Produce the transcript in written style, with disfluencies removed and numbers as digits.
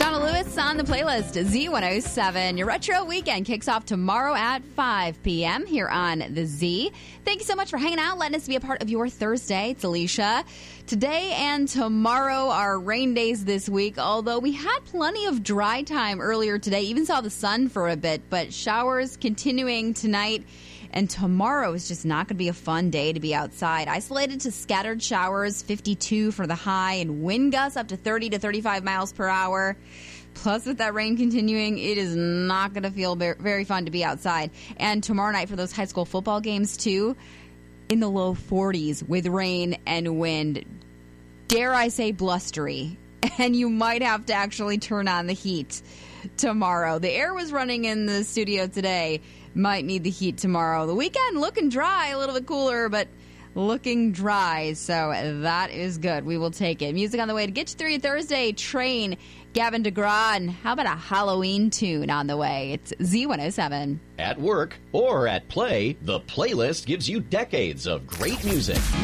Donna Lewis on the playlist, Z107. Your retro weekend kicks off tomorrow at 5 p.m. here on the Z. Thank you so much for hanging out, letting us be a part of your Thursday. It's Alicia. Today and tomorrow are rain days this week, although we had plenty of dry time earlier today. Even saw the sun for a bit, but showers continuing tonight. And tomorrow is just not going to be a fun day to be outside. Isolated to scattered showers, 52 for the high, and wind gusts up to 30 to 35 miles per hour. Plus, with that rain continuing, it is not going to feel very fun to be outside. And tomorrow night for those high school football games, too, in the low 40s with rain and wind. Dare I say blustery. And you might have to actually turn on the heat tomorrow. The air was running in the studio today. Might need the heat tomorrow. The weekend looking dry, a little bit cooler, but looking dry. So that is good. We will take it. Music on the way to get you through your Thursday. Train, Gavin DeGraw, and how about a Halloween tune on the way? It's Z107. At work or at play, the playlist gives you decades of great music.